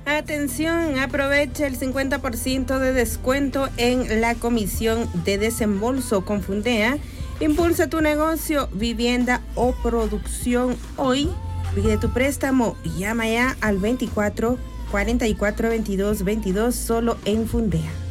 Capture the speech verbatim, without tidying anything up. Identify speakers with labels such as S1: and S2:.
S1: Atención, aprovecha el cincuenta por ciento de descuento en la comisión de desembolso con Fundea. Impulsa tu negocio, vivienda o producción hoy. Pide tu préstamo y llama ya al veinticuatro, cuarenta y cuatro, veintidós, veintidós solo en Fundea.